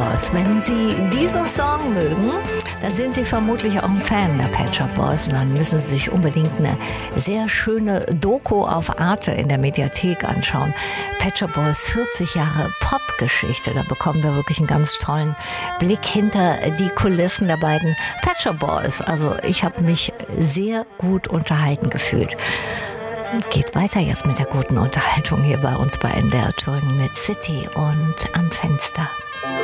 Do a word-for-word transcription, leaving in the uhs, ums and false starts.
Boys. Wenn Sie diesen Song mögen, dann sind Sie vermutlich auch ein Fan der Pet Shop Boys und dann müssen Sie sich unbedingt eine sehr schöne Doku auf Arte in der Mediathek anschauen. Pet Shop Boys, vierzig Jahre Popgeschichte. Da bekommen wir wirklich einen ganz tollen Blick hinter die Kulissen der beiden Pet Shop Boys. Also ich habe mich sehr gut unterhalten gefühlt. Geht weiter jetzt mit der guten Unterhaltung hier bei uns bei N D R Thüringen mit City und am Fenster.